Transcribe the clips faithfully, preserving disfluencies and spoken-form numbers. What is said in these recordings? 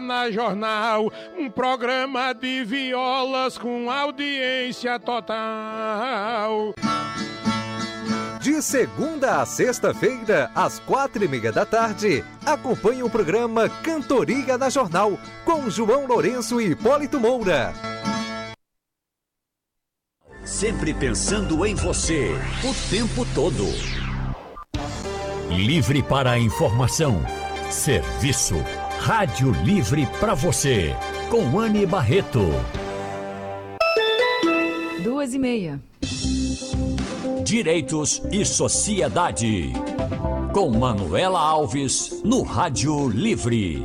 na Jornal, um programa de violas com audiência total. De segunda a sexta-feira, às quatro e meia da tarde, acompanhe o programa Cantoria na Jornal, com João Lourenço e Hipólito Moura. Sempre pensando em você, o tempo todo. Livre para a informação. Serviço. Rádio Livre para você. Com Anne Barreto. Duas e meia. Direitos e Sociedade, com Manuela Alves, no Rádio Livre.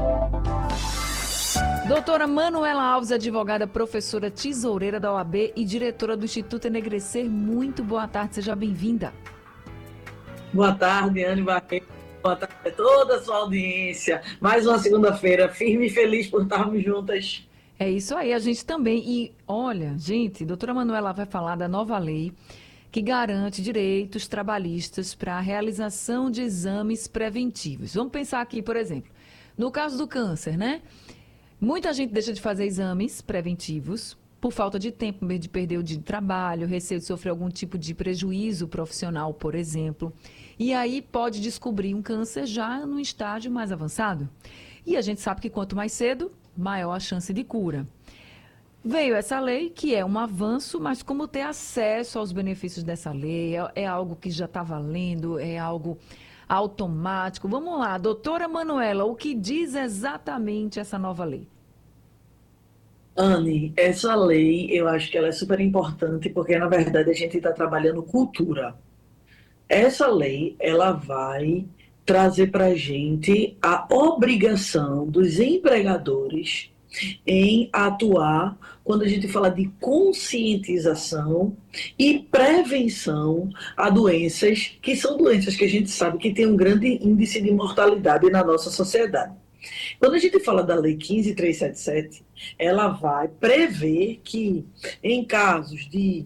Doutora Manuela Alves, advogada, professora tesoureira da O A B e diretora do Instituto Enegrecer, muito boa tarde, seja bem-vinda. Boa tarde, Anne Barreto, boa tarde a toda a sua audiência. Mais uma segunda-feira, firme e feliz por estarmos juntas. É isso aí, a gente também. E olha, gente, doutora Manuela vai falar da nova lei que garante direitos trabalhistas para a realização de exames preventivos. Vamos pensar aqui, por exemplo, no caso do câncer, né? Muita gente deixa de fazer exames preventivos por falta de tempo, medo de perder o dia de trabalho, receio de sofrer algum tipo de prejuízo profissional, por exemplo. E aí pode descobrir um câncer já no estágio mais avançado. E a gente sabe que quanto mais cedo, maior a chance de cura. Veio essa lei, que é um avanço, mas como ter acesso aos benefícios dessa lei? É, é algo que já está valendo? É algo automático? Vamos lá, doutora Manuela, o que diz exatamente essa nova lei? Anne, essa lei, eu acho que ela é super importante, porque, na verdade, a gente está trabalhando cultura. Essa lei, ela vai trazer para a gente a obrigação dos empregadores em atuar quando a gente fala de conscientização e prevenção a doenças que são doenças que a gente sabe que tem um grande índice de mortalidade na nossa sociedade. Quando a gente fala da Lei quinze mil trezentos e setenta e sete, ela vai prever que em casos de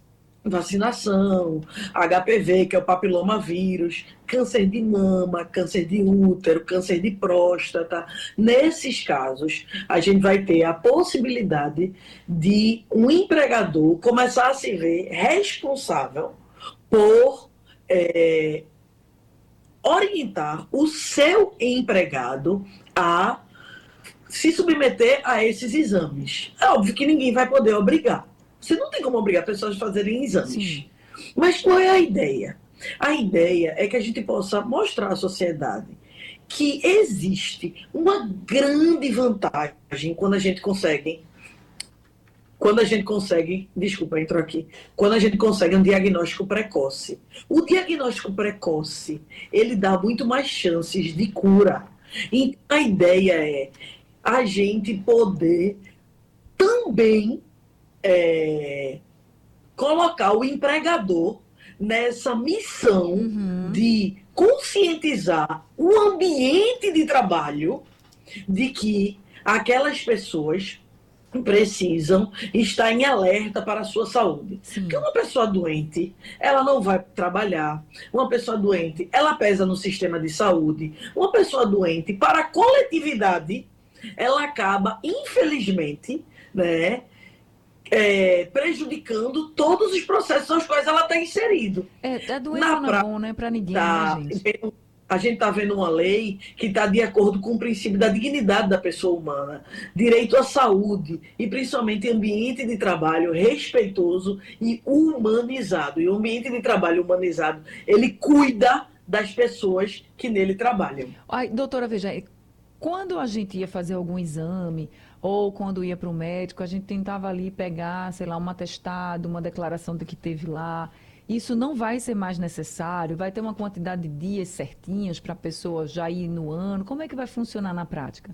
vacinação, H P V, que é o papilomavírus, câncer de mama, câncer de útero, câncer de próstata. Nesses casos, a gente vai ter a possibilidade de um empregador começar a se ver responsável por é, orientar o seu empregado a se submeter a esses exames. É óbvio que ninguém vai poder obrigar. Você não tem como obrigar pessoas a fazerem exames. Sim. Mas qual é a ideia? A ideia é que a gente possa mostrar à sociedade que existe uma grande vantagem quando a gente consegue, quando a gente consegue, desculpa, entrou aqui, quando a gente consegue um diagnóstico precoce. O diagnóstico precoce, ele dá muito mais chances de cura. E a ideia é a gente poder também É, colocar o empregador nessa missão uhum. de conscientizar o ambiente de trabalho de que aquelas pessoas precisam estar em alerta para a sua saúde. Sim. Porque uma pessoa doente, ela não vai trabalhar. Uma pessoa doente, ela pesa no sistema de saúde. Uma pessoa doente, para a coletividade, ela acaba, infelizmente, né, É, prejudicando todos os processos aos quais ela está inserido. É, a doença Na não pra... é bom, né, para ninguém, tá, né, gente? A gente está vendo uma lei que está de acordo com o princípio da dignidade da pessoa humana, direito à saúde e principalmente ambiente de trabalho respeitoso e humanizado. E o ambiente de trabalho humanizado, ele cuida das pessoas que nele trabalham. Ai, doutora, veja, quando a gente ia fazer algum exame ou quando ia para o médico, a gente tentava ali pegar, sei lá, um atestado, uma declaração de que teve lá. Isso não vai ser mais necessário? Vai ter uma quantidade de dias certinhos para a pessoa já ir no ano? Como é que vai funcionar na prática?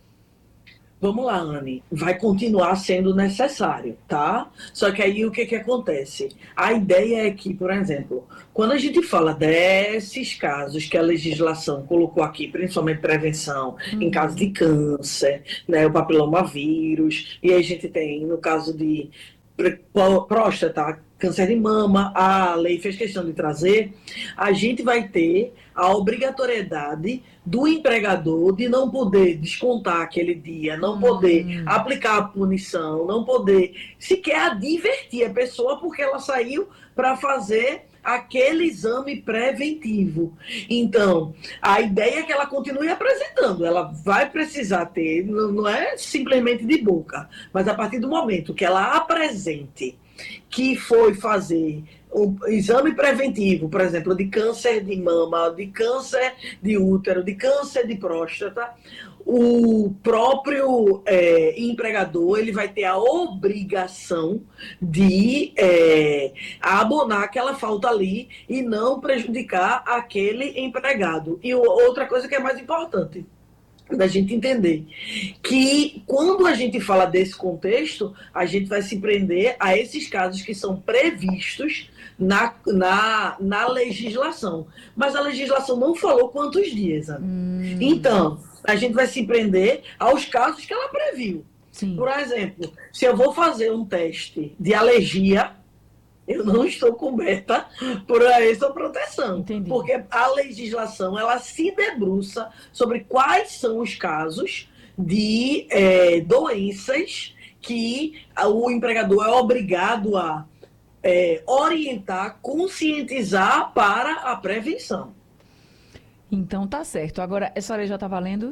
Vamos lá, Anne. Vai continuar sendo necessário, tá? Só que aí o que que acontece? A ideia é que, por exemplo, quando a gente fala desses casos que a legislação colocou aqui, principalmente prevenção, uhum. em caso de câncer, né, o papilomavírus, e aí a gente tem, no caso de próstata, câncer de mama, a lei fez questão de trazer, a gente vai ter a obrigatoriedade do empregador de não poder descontar aquele dia, não poder hum. aplicar a punição, não poder sequer advertir a pessoa porque ela saiu para fazer aquele exame preventivo. Então, a ideia é que ela continue apresentando, ela vai precisar ter, não é simplesmente de boca, mas a partir do momento que ela apresente que foi fazer o exame preventivo, por exemplo, de câncer de mama, de câncer de útero, de câncer de próstata, o próprio é, empregador ele vai ter a obrigação de é, abonar aquela falta ali e não prejudicar aquele empregado. E outra coisa que é mais importante da gente entender, que quando a gente fala desse contexto, a gente vai se prender a esses casos que são previstos na, na, na legislação. Mas a legislação não falou quantos dias. Hum. Então, a gente vai se prender aos casos que ela previu. Sim. Por exemplo, se eu vou fazer um teste de alergia, eu não estou coberta por essa proteção. Entendi. Porque a legislação ela se debruça sobre quais são os casos de é, doenças que o empregador é obrigado a é, orientar, conscientizar para a prevenção. Então tá certo. Agora, essa lei já está valendo?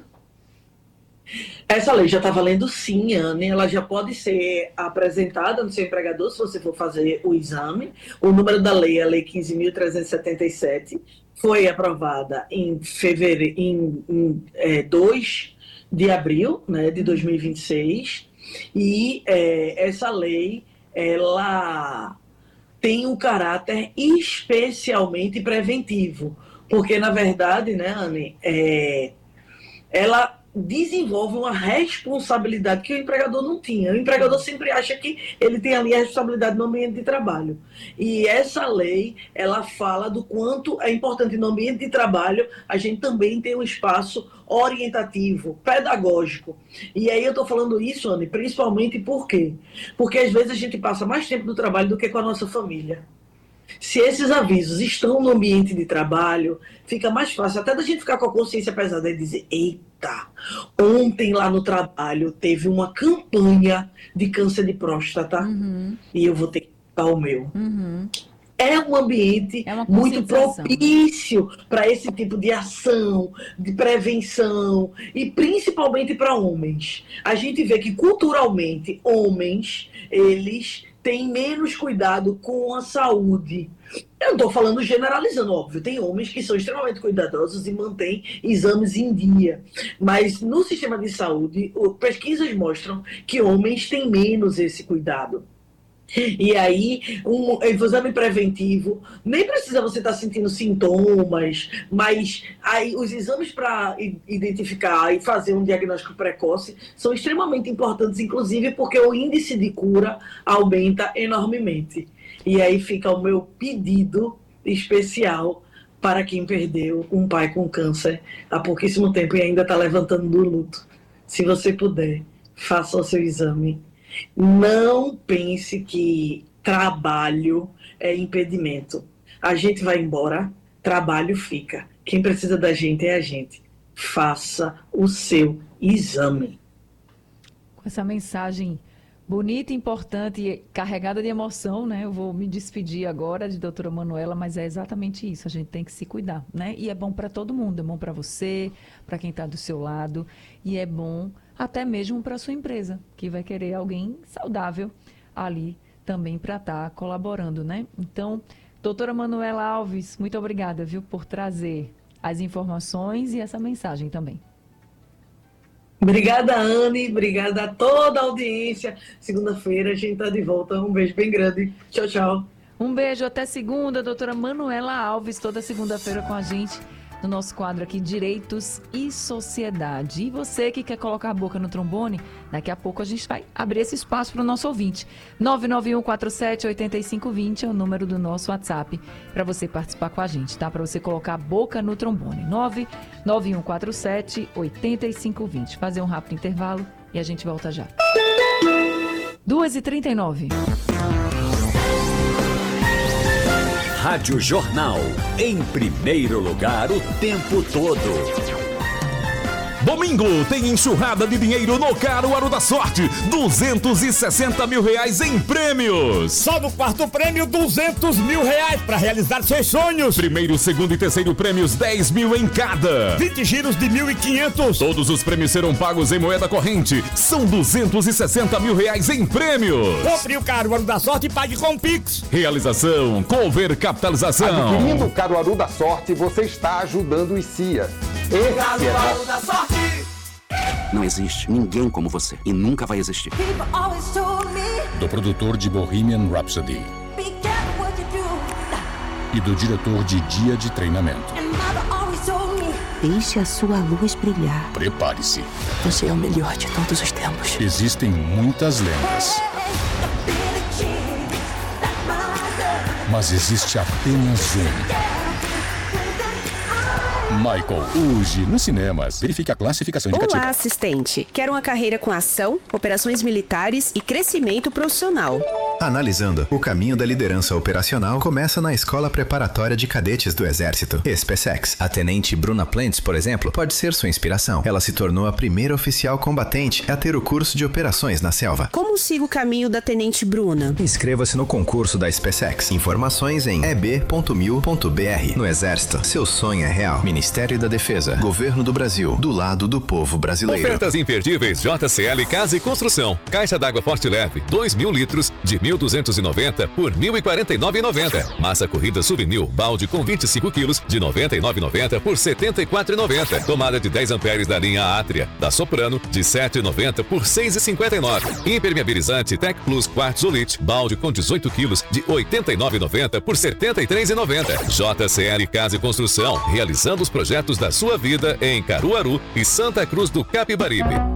Essa lei já está valendo sim, Anne. Ela já pode ser apresentada no seu empregador se você for fazer o exame. O número da lei é a Lei quinze mil trezentos e setenta e sete. Foi aprovada em fevereiro, em, em é, dois de abril, né, de dois mil e vinte e seis. E é, essa lei, ela tem um caráter especialmente preventivo. Porque, na verdade, né, Anne, é, ela desenvolve uma responsabilidade que o empregador não tinha. O empregador sempre acha que ele tem ali a responsabilidade no ambiente de trabalho. E essa lei, ela fala do quanto é importante no ambiente de trabalho a gente também ter um espaço orientativo, pedagógico. E aí eu estou falando isso, Anne, principalmente por quê? Porque às vezes a gente passa mais tempo no trabalho do que com a nossa família. Se esses avisos estão no ambiente de trabalho, fica mais fácil até da gente ficar com a consciência pesada e dizer, eita, ontem lá no trabalho teve uma campanha de câncer de próstata uhum. e eu vou ter que ficar o meu. Uhum. É um ambiente é muito propício para esse tipo de ação, de prevenção, e principalmente para homens. A gente vê que culturalmente, homens, eles têm menos cuidado com a saúde. Eu não estou falando generalizando, óbvio. Tem homens que são extremamente cuidadosos e mantêm exames em dia. Mas no sistema de saúde, pesquisas mostram que homens têm menos esse cuidado. E aí, um exame preventivo, nem precisa você estar sentindo sintomas, mas aí os exames para identificar e fazer um diagnóstico precoce são extremamente importantes, inclusive porque o índice de cura aumenta enormemente. E aí fica o meu pedido especial para quem perdeu um pai com câncer há pouquíssimo tempo e ainda está levantando do luto. Se você puder, faça o seu exame. Não pense que trabalho é impedimento. A gente vai embora, trabalho fica. Quem precisa da gente é a gente. Faça o seu exame. Com essa mensagem bonita, importante e carregada de emoção, né? Eu vou me despedir agora de doutora Manuela, mas é exatamente isso. A gente tem que se cuidar, né? E é bom para todo mundo. É bom para você, para quem está do seu lado. E é bom até mesmo para a sua empresa, que vai querer alguém saudável ali também para estar tá colaborando, né? Então, doutora Manuela Alves, muito obrigada, viu, por trazer as informações e essa mensagem também. Obrigada, Anne. Obrigada a toda a audiência. Segunda-feira a gente está de volta. Um beijo bem grande. Tchau, tchau. Um beijo. Até segunda, doutora Manuela Alves, toda segunda-feira com a gente no nosso quadro aqui, Direitos e Sociedade. E você que quer colocar a boca no trombone, daqui a pouco a gente vai abrir esse espaço para o nosso ouvinte. nove nove um quatro sete oito cinco dois zero é o número do nosso WhatsApp para você participar com a gente, tá? Para você colocar a boca no trombone. nove nove um quatro sete oito cinco dois zero. Fazer um rápido intervalo e a gente volta já. duas e trinta e nove. Rádio Jornal. Em primeiro lugar o tempo todo. Domingo tem enxurrada de dinheiro no Caruaru da Sorte. duzentos e sessenta mil reais em prêmios. Só no quarto prêmio, duzentos mil reais para realizar seus sonhos. Primeiro, segundo e terceiro prêmios, dez mil em cada. vinte giros de mil e quinhentos. Todos os prêmios serão pagos em moeda corrente. São duzentos e sessenta mil reais em prêmios. Compre o Caruaru da Sorte e pague com Pix. Realização Cover Capitalização. Adquirindo o Caruaru da Sorte, você está ajudando os C I As. Esse Caruaru da Sorte. Não existe ninguém como você e nunca vai existir. Do produtor de Bohemian Rhapsody e do diretor de Dia de Treinamento. Deixe a sua luz brilhar. Prepare-se. Você é o melhor de todos os tempos. Existem muitas lendas, mas existe apenas um. Michael, hoje nos cinemas. Verifique a classificação indicativa. Olá, assistente. Quero uma carreira com ação, operações militares e crescimento profissional. Analisando, o caminho da liderança operacional começa na Escola Preparatória de Cadetes do Exército, SpaceX. A tenente Bruna Plantz, por exemplo, pode ser sua inspiração. Ela se tornou a primeira oficial combatente a ter o curso de operações na selva. Como sigo o caminho da tenente Bruna? Inscreva-se no concurso da SpaceX. Informações em e b ponto mil ponto b r. No Exército, seu sonho é real. Ministério da Defesa, Governo do Brasil, do lado do povo brasileiro. Ofertas imperdíveis J C L Casa e Construção. Caixa d'água Forte Leve, dois mil litros, de mil duzentos e noventa por mil e quarenta e nove reais e noventa centavos. Massa corrida Souvenir, balde com vinte e cinco quilos, de noventa e nove reais e noventa centavos por setenta e quatro reais e noventa centavos. Tomada de dez amperes da linha Atria, da Soprano, de sete reais e noventa centavos por seis reais e cinquenta e nove centavos. Impermeabilizante Tec Plus Quartzolite, balde com dezoito quilos, de oitenta e nove reais e noventa centavos por setenta e três reais e noventa centavos. J C L Casa e Construção, realizando os projetos da sua vida em Caruaru e Santa Cruz do Capibaribe.